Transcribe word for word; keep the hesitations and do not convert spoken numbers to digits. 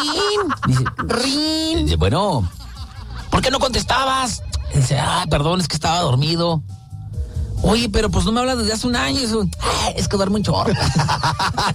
Dice, rin. Dice, bueno, ¿por qué no contestabas? Dice, ah, perdón, es que estaba dormido. Oye, pero pues no me hablas desde hace un año. Eso, ah, es que duermo un chorro.